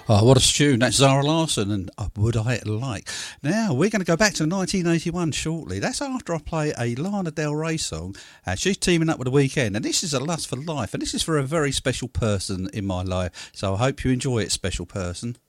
Oh, what a tune. That's Zara Larsson and Would I Like. Now, we're going to go back to 1981 shortly. That's after I play a Lana Del Rey song. She's teaming up with The Weeknd, and this is A Lust for Life, and this is for a very special person in my life. So I hope you enjoy it, special person.